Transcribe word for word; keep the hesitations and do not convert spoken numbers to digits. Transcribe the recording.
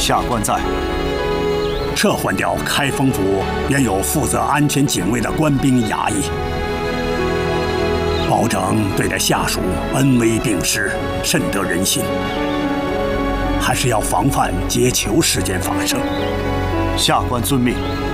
下官在。 撤换掉开封府原有负责安全警卫的官兵衙役，保证对待下属恩威并施，甚得人心。还是要防范劫囚事件发生。 下官遵命。